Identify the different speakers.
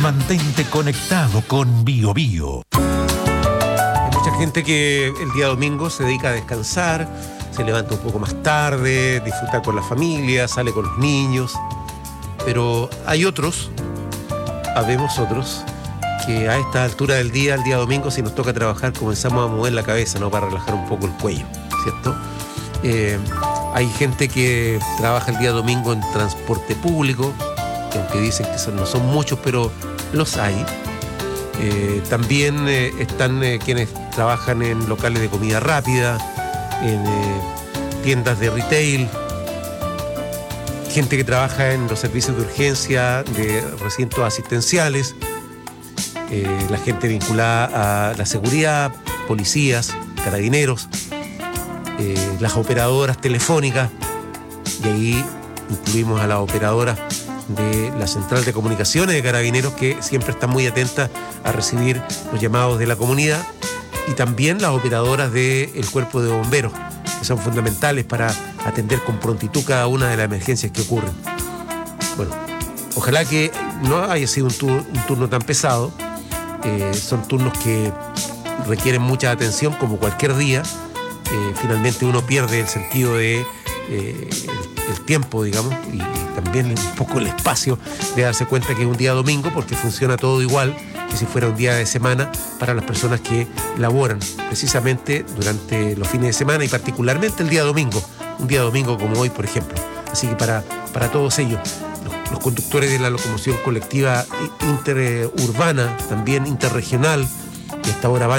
Speaker 1: Mantente conectado con BioBio.
Speaker 2: Hay mucha gente que el día domingo se dedica a descansar, se levanta un poco más tarde, disfruta con la familia, sale con los niños. Pero hay otros, habemos otros, que a esta altura del día, el día domingo, si nos toca trabajar, comenzamos a mover la cabeza, ¿no? Para relajar un poco el cuello, ¿cierto? Hay gente que trabaja el día domingo en transporte público, que aunque dicen que no son muchos, pero los hay. También están quienes trabajan en locales de comida rápida, en tiendas de retail, gente que trabaja en los servicios de urgencia de recintos asistenciales, la gente vinculada a la seguridad, policías, carabineros, las operadoras telefónicas, y ahí incluimos a las operadoras de la central de comunicaciones de Carabineros, que siempre están muy atentas a recibir los llamados de la comunidad, y también las operadoras del cuerpo de bomberos, que son fundamentales para atender con prontitud cada una de las emergencias que ocurren. Bueno, ojalá que no haya sido un turno tan pesado. Son turnos que requieren mucha atención, como cualquier día. Finalmente uno pierde el sentido de el tiempo, digamos, y también un poco el espacio de darse cuenta que es un día domingo, porque funciona todo igual que si fuera un día de semana para las personas que laboran precisamente durante los fines de semana, y particularmente el día domingo, un día domingo como hoy, por ejemplo. Así que para todos ellos, los conductores de la locomoción colectiva interurbana, también interregional, que hasta ahora van